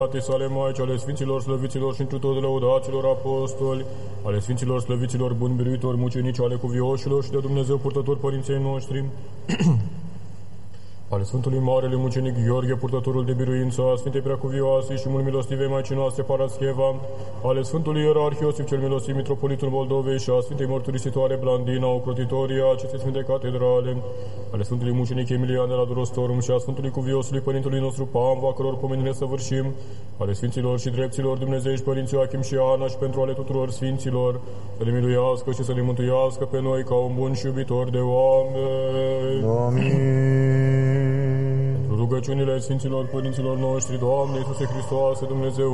sale Maici, ale Sfinților Slăviților și întru tot lăudaților apostoli, ale Sfinților Slăviților buni biruitori, mucenici, ale cuvioșilor și de Dumnezeu purtători părinței noștri, ale Sfântului Marele Mucenic Gheorghe, purtătorul de biruință, a Sfintei Preacuvioase și mult milostivei Maicii noastre Parascheva, ale Sfântului Ierarh Iosif cel Milostiv, Mitropolitul Moldovei și a Sfintei Mărturisitoare Blandina, ocrotitorii acestei Sfinte Catedrale, ale Sfântului Mucenic Emilian de la Durostorum și a Sfântului Cuviosului Părintului nostru Pamva, căror pomenire săvârșim, ale Sfinților și Drepților Dumnezeiști Părinții Joachim și Ana și pentru ale tuturor Sfinților, să le miluiască și să le mântuiască pe noi ca un bun și iubitor de oameni. Amin. Rugăciunile Sfinților Părinților noștri, Doamne Iisuse Hristoase, Dumnezeu